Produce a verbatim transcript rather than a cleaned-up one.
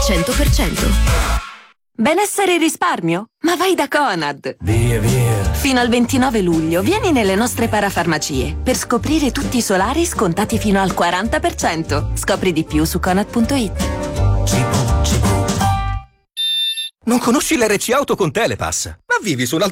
cento per cento. Benessere e risparmio? Ma vai da Conad! Via, via! Fino al ventinove luglio vieni nelle nostre parafarmacie per scoprire tutti i solari scontati fino al quaranta per cento. Scopri di più su conad punto it. Cipu, cipu. Non conosci l'R C Auto con Telepass, ma vivi su un